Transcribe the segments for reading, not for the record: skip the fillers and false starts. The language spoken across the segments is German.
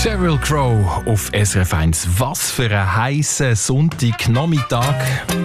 Sheryl Crow auf SRF 1. Was für ein heißer Sonntagnachmittag.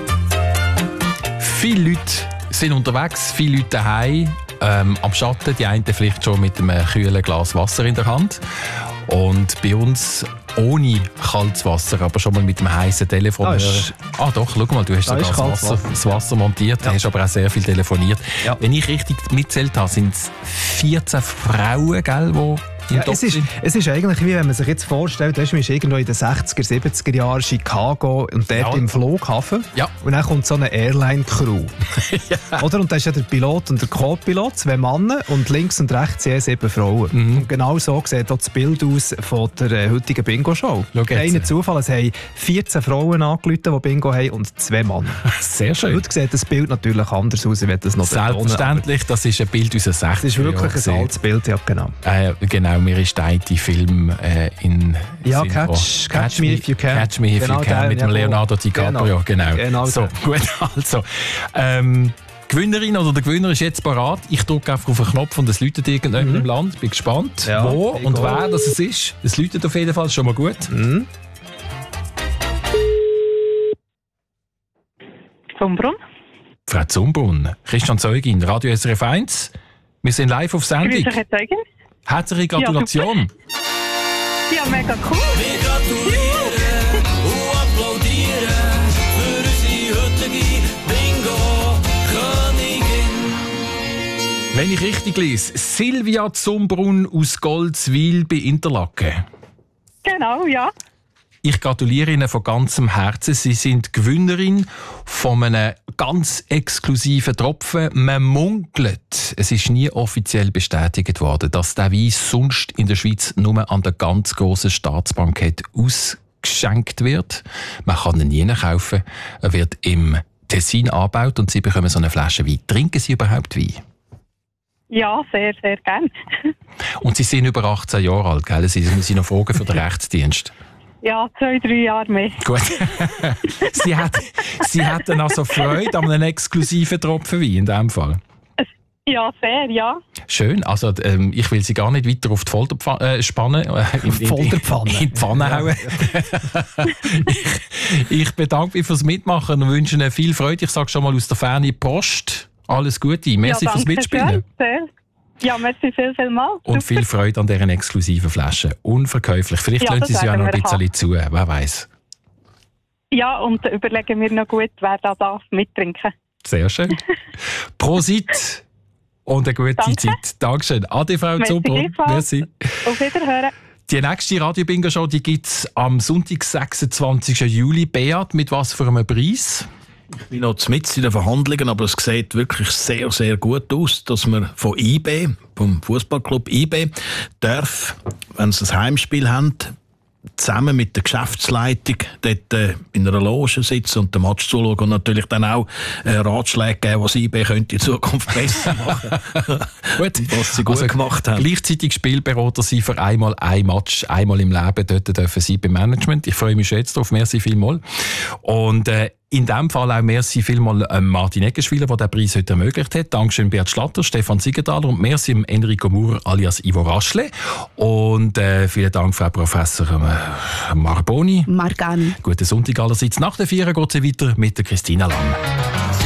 Viele Leute sind unterwegs, viele Leute daheim, am Schatten, die einen vielleicht schon mit einem kühlen Glas Wasser in der Hand. Und bei uns ohne kaltes Wasser, aber schon mal mit einem heißen Telefonhörer. Doch, schau mal, du hast sogar das Wasser montiert, hast aber auch sehr viel telefoniert. Ja. Wenn ich richtig mitzählt habe, sind es 14 Frauen, gell, die es ist eigentlich wie wenn man sich jetzt vorstellt, man ist irgendwo in den 60er, 70er Jahren Chicago und dort im Flughafen. Ja. Und dann kommt so eine Airline-Crew. Ja. Oder? Und da ist ja der Pilot und der Co-Pilot, 2 Männer und links und rechts 7 Frauen. Mhm. Und genau so sieht auch das Bild aus von der heutigen Bingo-Show. Kein Zufall, es haben 14 Frauen angerufen, die Bingo haben und 2 Männer. Sehr schön. Heute sieht das Bild natürlich anders aus, ich will das noch selbstverständlich, das ist ein Bild aus den 60er Jahren. Das ist wirklich ein altes Bild, ja genau. Genau, mir ist der Film Catch Me If You Can. Catch Me If You Can mit dem Leonardo DiCaprio. Genau. So, gut, also. Gewinnerin oder der Gewinner ist jetzt parat. Ich drücke einfach auf den Knopf und es läutet irgendjemand im Land. Bin gespannt, wo und wer das ist. Es läutet auf jeden Fall schon mal gut. Zumbrunn. Frau Zumbrunn, Christian Zeugin, Radio SRF 1. Wir sind live auf Sendung. Grüß Herr Zeugin. Herzliche Gratulation. Ja, mega cool. Wir gratulieren und applaudieren für unsere heutige Bingo-Königin. Wenn ich richtig lese, Silvia Zumbrunn aus Goldswil bei Interlaken. Genau, ja. Ich gratuliere Ihnen von ganzem Herzen. Sie sind Gewinnerin von einem ganz exklusiven Tropfen. Man munkelt, es ist nie offiziell bestätigt worden, dass der Wein sonst in der Schweiz nur an der ganz grossen Staatsbank ausgeschenkt wird. Man kann ihn nie kaufen. Er wird im Tessin angebaut und Sie bekommen so eine Flasche Wein. Trinken Sie überhaupt Wein? Ja, sehr, sehr gerne. Und Sie sind über 18 Jahre alt, gell? Sie müssen noch fragen für den Rechtsdienst. Ja, 2-3 Jahre mehr. Gut. Sie hatten also Freude an einem exklusiven Tropfen Wein in diesem Fall? Ja, sehr, ja. Schön. Also, ich will Sie gar nicht weiter auf die Folter spannen. In die Pfanne hauen. Ich bedanke mich fürs Mitmachen und wünsche Ihnen viel Freude. Ich sage schon mal aus der Ferne Post. Alles Gute. Merci fürs Mitspielen. Sehr. Ja, merci viel mal. Und viel Freude an dieser exklusiven Flasche. Unverkäuflich. Vielleicht lassen Sie sie ja noch ein bisschen zu. Wer weiß. Ja, und überlegen wir noch gut, wer da darf mittrinken. Sehr schön. Prosit und eine gute Zeit. Dankeschön. Ade, Frau Zumbrunn. Merci. Auf Wiederhören. Die nächste Radio-Bingo-Show gibt es am Sonntag, 26. Juli. Beat, mit was für einem Preis? Ich bin noch mitten in den Verhandlungen, aber es sieht wirklich sehr, sehr gut aus, dass man von IB, vom Fußballclub IB, darf, wenn sie ein Heimspiel haben, zusammen mit der Geschäftsleitung dort in einer Loge sitzen und den Match zuschauen und natürlich dann auch Ratschläge geben, was IB könnte in Zukunft besser machen. Gut. Was sie gut gemacht haben. Gleichzeitig Spielberater sein für einmal ein Match, einmal im Leben. Dort dürfen Sie beim Management. Ich freue mich schon jetzt drauf. Merci vielmals. Und in diesem Fall auch merci vielmals Martin Eggenschwiler, der diesen Preis heute ermöglicht hat. Dankeschön Bert Schlatter, Stefan Siegenthaler und merci Enrico Maurer alias Ivo Raschle. Und vielen Dank, Frau Professor Margani. Guten Sonntag allerseits. Nach der 4 geht es weiter mit der Christina Lang.